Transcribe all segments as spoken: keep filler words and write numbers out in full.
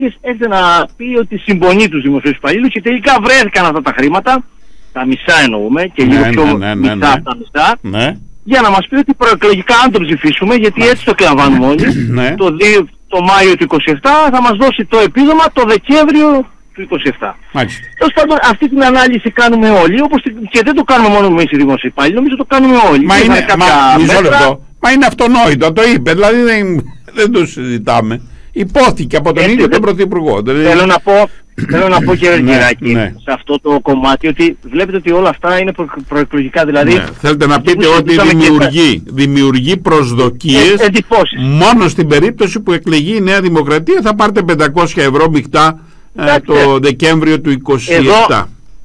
έρθε να πει ότι συμπονεί τους δημοσίους υπαλλήλους και τελικά βρέθηκαν αυτά τα χρήματα, τα μισά εννοούμε, και λίγο ναι, πιο ναι, ναι, ναι, μισά ναι. τα μισά, ναι. για να μας πει ότι προεκλογικά αν το ψηφίσουμε, γιατί έτσι το κλαμβάνουμε όλοι, ναι. το, το Μάιο του είκοσι επτά θα μας δώσει το επίδομα το Δεκέμβριο του είκοσι επτά. Μάλιστα. Τέλος πάντων, αυτή την ανάλυση κάνουμε όλοι, όπως και δεν το κάνουμε μόνο εμείς οι δημόσιοι υπάλληλοι, νομίζω το κάνουμε όλοι. Μα είναι, κάποια μα, μισό μέτρα, λεπτό. Μα είναι αυτονόητο, το είπε, δηλαδή δεν, δεν το συζητάμε. Υπόθηκε από τον έτσι, ίδιο δεν, τον Πρωθυπουργό. Δηλαδή... Θέλω να πω, θέλω να πω κύριε Γεράκη, ναι. σε αυτό το κομμάτι, ότι βλέπετε ότι όλα αυτά είναι προ, προεκλογικά, δηλαδή... Ναι. Θέλετε να πείτε ότι δημιουργεί, δημιουργεί προσδοκίες ε, εντυπώσεις. Μόνο στην περίπτωση που εκλεγεί η Νέα Δημοκρατία θα πάρετε πεντακόσια ευρώ μεικτά ε, το Δεκέμβριο του είκοσι επτά. Εδώ,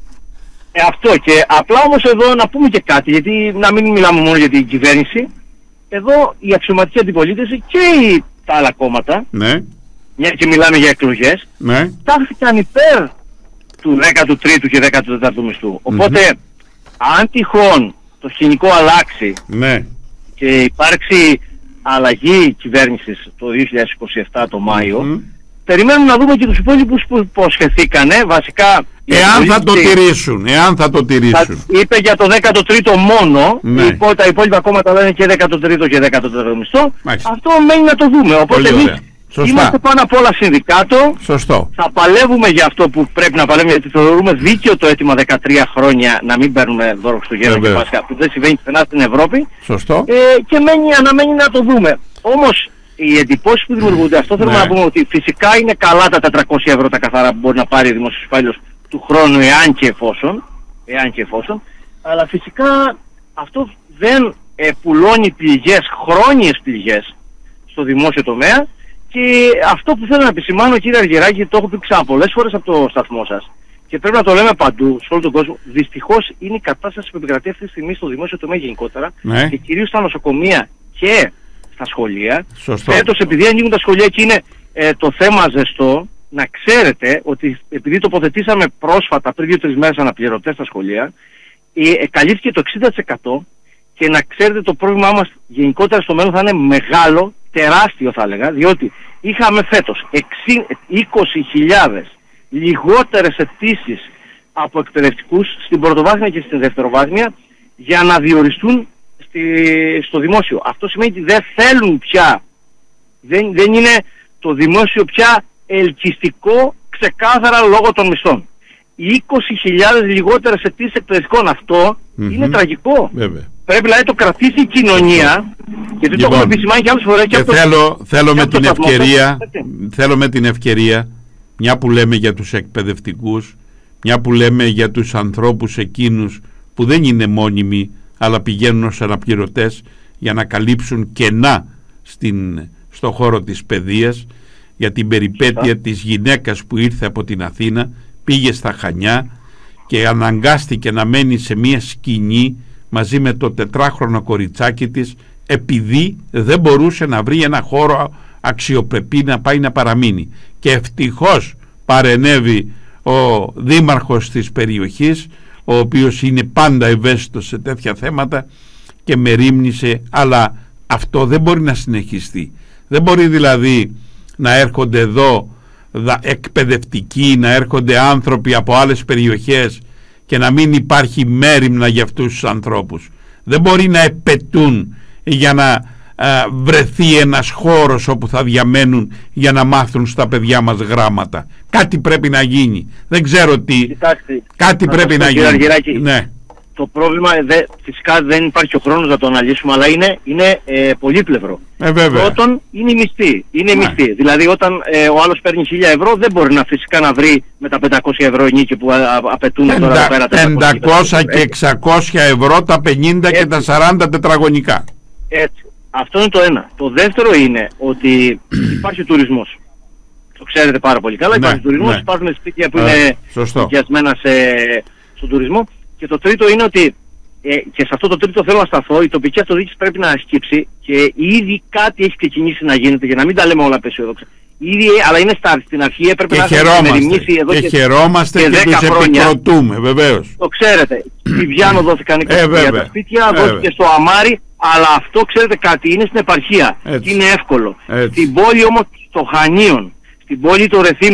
ε, αυτό, και απλά όμως εδώ να πούμε και κάτι, γιατί να μην μιλάμε μόνο για την κυβέρνηση. Εδώ η αξιωματική αντιπολίτευση και οι, τα άλλα κόμματα, ναι. μια και μιλάμε για εκλογές, ναι. τάχθηκαν υπέρ του δέκατου τρίτου και δέκατου τέταρτου μισθού. Οπότε, mm-hmm. αν τυχόν το σκηνικό αλλάξει, ναι. και υπάρξει αλλαγή κυβέρνησης το δύο χιλιάδες είκοσι επτά το Μάιο, mm-hmm. περιμένουμε να δούμε και τους υπόλοιπους που υποσχεθήκανε, βασικά... Εάν θα το τηρήσουν, εάν θα το τηρήσουν. Θα, είπε για το δέκατο τρίτο μόνο, ναι. υπό, τα υπόλοιπα κόμματα λένε και δέκατο τρίτο και δέκατο τέταρτο μισθό. Μάλιστα. Αυτό μένει να το δούμε. Οπότε εμείς είμαστε πάνω απ' όλα συνδικάτο. Σωστό. Θα παλεύουμε για αυτό που πρέπει να παλεύουμε, γιατί θεωρούμε δίκαιο το αίτημα δεκατρία χρόνια να μην παίρνουμε δώρο Χριστουγέννων και Πάσχα, που δεν συμβαίνει πουθενά στην Ευρώπη. Σωστό. Ε, και μένει, αναμένει να το δούμε. Όμως οι εντυπώσεις που δημιουργούνται, αυτό θέλουμε ναι. να πούμε ότι φυσικά είναι καλά τα τετρακόσια ευρώ τα καθαρά που μπορεί να πάρει ο δημόσιος υπάλληλος του χρόνου, εάν και εφόσον, εάν και εφόσον, αλλά φυσικά αυτό δεν ε, πουλώνει πληγές, χρόνιες πληγές στο δημόσιο τομέα. Και αυτό που θέλω να επισημάνω, κύριε Αργυράκη, το έχω πει ξανά πολλές φορές από το σταθμό σας και πρέπει να το λέμε παντού, σε όλο τον κόσμο, δυστυχώς είναι η κατάσταση που επικρατεί αυτή τη στιγμή στο δημόσιο τομέα γενικότερα, ναι. και κυρίως στα νοσοκομεία και στα σχολεία. Φέτος, επειδή ανοίγουν τα σχολεία και είναι ε, το θέμα ζεστό, να ξέρετε ότι επειδή τοποθετήσαμε πρόσφατα πριν δύο τρεις μέρες αναπληρωτές στα σχολεία, ε, ε, καλύφθηκε το εξήντα τοις εκατό και να ξέρετε το πρόβλημά μας γενικότερα στο μέλλον θα είναι μεγάλο, τεράστιο θα έλεγα, διότι είχαμε φέτος είκοσι χιλιάδες λιγότερες αιτήσεις από εκπαιδευτικούς στην πρωτοβάθμια και στην δευτεροβάθμια για να διοριστούν στη, στο δημόσιο. Αυτό σημαίνει ότι δεν θέλουν πια, δεν, δεν είναι το δημόσιο πια ελκυστικό ξεκάθαρα λόγω των μισθών. Οι είκοσι χιλιάδες λιγότερες αιτήσεις εκπαιδευτικών, αυτό mm-hmm. είναι τραγικό. Βέβαια. Πρέπει δηλαδή το κρατήσει η κοινωνία, γιατί λοιπόν, το έχουμε επισημάνει και άλλες φορές. Και, και αυτό, θέλω, θέλω, και με την ευκαιρία, θέλω με την ευκαιρία, μια που λέμε για τους εκπαιδευτικούς, μια που λέμε για τους ανθρώπους εκείνους που δεν είναι μόνιμοι, αλλά πηγαίνουν ως αναπληρωτές για να καλύψουν κενά στην, στο χώρο της παιδείας, για την περιπέτεια Σωστά. της γυναίκας που ήρθε από την Αθήνα, πήγε στα Χανιά και αναγκάστηκε να μένει σε μια σκηνή μαζί με το τετράχρονο κοριτσάκι της, επειδή δεν μπορούσε να βρει ένα χώρο αξιοπρεπή να πάει να παραμείνει. Και ευτυχώς παρενέβη ο δήμαρχος της περιοχής, ο οποίος είναι πάντα ευαίσθητος σε τέτοια θέματα, και μερίμνησε. Αλλά αυτό δεν μπορεί να συνεχιστεί. Δεν μπορεί δηλαδή να έρχονται εδώ εκπαιδευτικοί, να έρχονται άνθρωποι από άλλες περιοχές και να μην υπάρχει μέριμνα για αυτούς τους ανθρώπους. Δεν μπορεί να επαιτούν για να α, βρεθεί ένας χώρος όπου θα διαμένουν για να μάθουν στα παιδιά μας γράμματα. Κάτι πρέπει να γίνει. Δεν ξέρω τι. Κοιτάξτε, κάτι πρέπει να γίνει. Αργυράκη, ναι. Το πρόβλημα δε, φυσικά δεν υπάρχει ο χρόνος να το αναλύσουμε, αλλά είναι, είναι ε, πολύπλευρο. Ε, Πρώτον είναι η μισθή. Είναι ναι. μισθή. Δηλαδή όταν ε, ο άλλος παίρνει χίλια ευρώ δεν μπορεί να φυσικά να βρει με τα πεντακόσια ευρώ ενίκη που α, α, απαιτούν Πεντα, τώρα πέρα. πεντακόσια και εξακόσια ευρώ τα πενήντα Έτσι. και τα σαράντα τετραγωνικά. Έτσι. Αυτό είναι το ένα. Το δεύτερο είναι ότι υπάρχει τουρισμός. Το ξέρετε πάρα πολύ καλά. Ναι, υπάρχει τουρισμός, ναι. υπάρχουν σπίτια που ε, είναι οικιασμένα στον τουρισμό. Και το τρίτο είναι ότι, ε, και σε αυτό το τρίτο θέλω να σταθώ, η τοπική αυτοδιοίκηση πρέπει να σκύψει και ήδη κάτι έχει ξεκινήσει να γίνεται, για να μην τα λέμε όλα απεσιόδοξα. Ήδη, αλλά είναι στα, στην αρχή, έπρεπε και να μεριμνήσει εδώ και, και, χαιρόμαστε και, και τους επικροτούμε, βεβαίως. Το ξέρετε, στη Βιάνο δώθηκαν είκοσι για τα σπίτια, ε, δόθηκε στο Αμάρι, αλλά αυτό ξέρετε κάτι, είναι στην επαρχία, έτσι. Είναι εύκολο. Έτσι. Στην πόλη όμως των Χανίων, στην πόλη του Ρεθύμνου